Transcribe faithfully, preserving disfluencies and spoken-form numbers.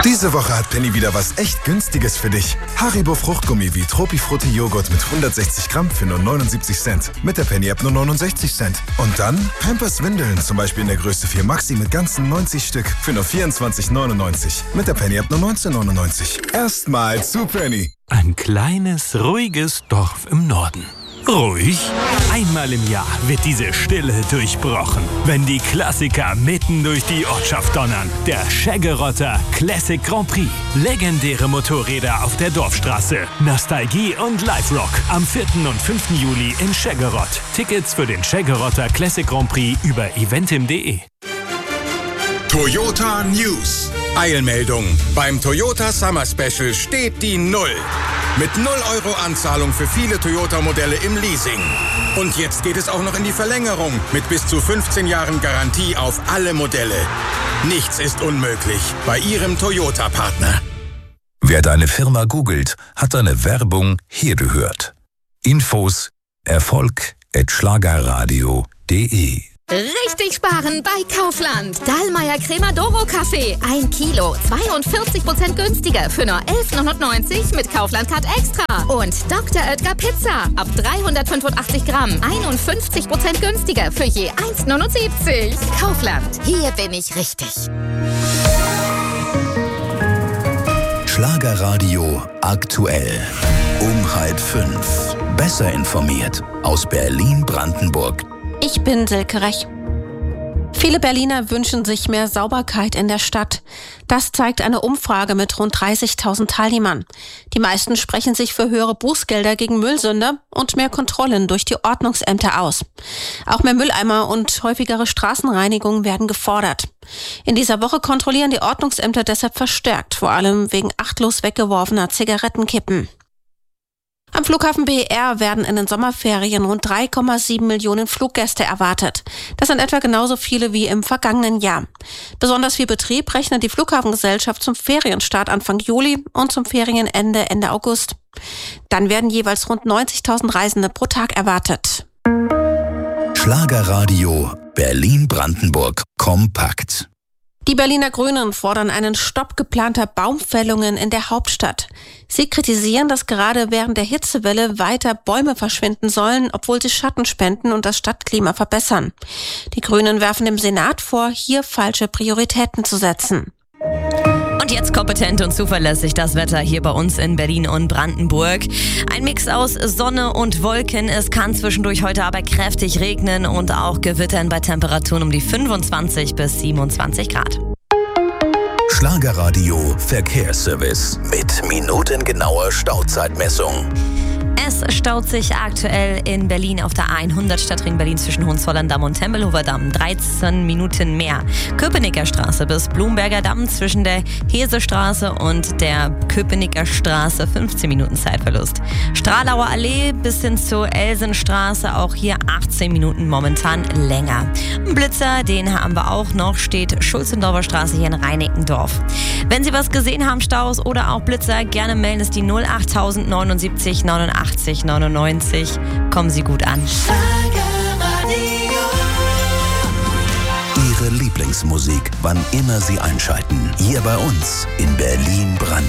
Diese Woche hat Penny wieder was echt Günstiges für dich. Haribo Fruchtgummi wie Tropifrutti Joghurt mit hundertsechzig Gramm für nur neunundsiebzig Cent. Mit der Penny-App nur neunundsechzig Cent. Und dann Pampers Windeln, zum Beispiel in der Größe vier Maxi mit ganzen neunzig Stück für nur vierundzwanzig neunundneunzig. Mit der Penny-App nur neunzehn neunundneunzig. Erstmal zu Penny. Ein kleines, ruhiges Dorf im Norden. Ruhig? Einmal im Jahr wird diese Stille durchbrochen, wenn die Klassiker mitten durch die Ortschaft donnern. Der Scheggerotter Classic Grand Prix. Legendäre Motorräder auf der Dorfstraße. Nostalgie und Live-Rock. Am vierten und fünften Juli in Scheggerott. Tickets für den Scheggerotter Classic Grand Prix über eventim punkt de. Toyota News. Eilmeldung. Beim Toyota Summer Special steht die Null. Mit null Euro Anzahlung für viele Toyota-Modelle im Leasing. Und jetzt geht es auch noch in die Verlängerung mit bis zu fünfzehn Jahren Garantie auf alle Modelle. Nichts ist unmöglich bei Ihrem Toyota-Partner. Wer deine Firma googelt, hat deine Werbung hier gehört. Infos erfolg at schlagerradio punkt de. Richtig sparen bei Kaufland. Dahlmeier Crema Doro Kaffee. Ein Kilo. zweiundvierzig Prozent günstiger für nur elf neunundneunzig mit Kaufland Card Extra. Und Doktor Oetker Pizza. Ab dreihundertfünfundachtzig Gramm. einundfünfzig Prozent günstiger für je eins neunundsiebzig. Kaufland. Hier bin ich richtig. Schlagerradio aktuell. Um halb fünf. Besser informiert aus Berlin-Brandenburg. Ich bin Silke Rech. Viele Berliner wünschen sich mehr Sauberkeit in der Stadt. Das zeigt eine Umfrage mit rund dreißigtausend Teilnehmern. Die meisten sprechen sich für höhere Bußgelder gegen Müllsünder und mehr Kontrollen durch die Ordnungsämter aus. Auch mehr Mülleimer und häufigere Straßenreinigungen werden gefordert. In dieser Woche kontrollieren die Ordnungsämter deshalb verstärkt, vor allem wegen achtlos weggeworfener Zigarettenkippen. Am Flughafen B E R werden in den Sommerferien rund drei Komma sieben Millionen Fluggäste erwartet. Das sind etwa genauso viele wie im vergangenen Jahr. Besonders viel Betrieb rechnet die Flughafengesellschaft zum Ferienstart Anfang Juli und zum Ferienende Ende August. Dann werden jeweils rund neunzigtausend Reisende pro Tag erwartet. Schlagerradio Berlin-Brandenburg kompakt. Die Berliner Grünen fordern einen Stopp geplanter Baumfällungen in der Hauptstadt. Sie kritisieren, dass gerade während der Hitzewelle weiter Bäume verschwinden sollen, obwohl sie Schatten spenden und das Stadtklima verbessern. Die Grünen werfen dem Senat vor, hier falsche Prioritäten zu setzen. Und jetzt kompetent und zuverlässig das Wetter hier bei uns in Berlin und Brandenburg. Ein Mix aus Sonne und Wolken. Es kann zwischendurch heute aber kräftig regnen und auch gewittern bei Temperaturen um die fünfundzwanzig bis siebenundzwanzig Grad. Schlagerradio Verkehrsservice mit minutengenauer Stauzeitmessung. Es staut sich aktuell in Berlin auf der hundert Stadtring Berlin zwischen Hohenzollern-Damm und Tempelhofer Damm dreizehn Minuten mehr. Köpenicker Straße bis Blumberger Damm zwischen der Hesestraße und der Köpenicker Straße fünfzehn Minuten Zeitverlust. Stralauer Allee bis hin zur Elsenstraße, auch hier achtzehn Minuten momentan länger. Ein Blitzer, den haben wir auch noch, steht Schulzendorfer Straße hier in Reinickendorf. Wenn Sie was gesehen haben, Staus oder auch Blitzer, gerne melden es die null achttausend neunundsiebzig neunundachtzig neunundneunzig. Kommen Sie gut an. Ihre Lieblingsmusik, wann immer Sie einschalten. Hier bei uns in Berlin-Brandenburg.